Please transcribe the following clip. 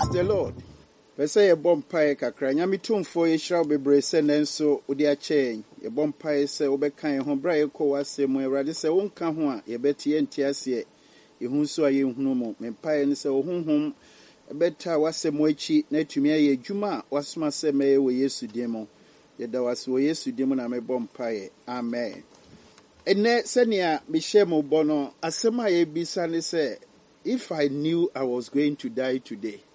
the Lord. Pese ye bompae kakra nyame tumfo ye hraw bebre se nanso odi akyɛn ye bompae se obekan ho bra ye kɔ wasɛm Awurade se wonka ho a ye betie ntiase ye hu so aye hunu mu mempae ne se ohunhum ebeta wasɛm achi na tumi aye adwuma wasoma se meye wo Yesu dim mo ye da wase wo Yesu dim na me bompae amen. Ene senia mehye mo bono asɛm a ye bisa ne se if I knew I was going to die today,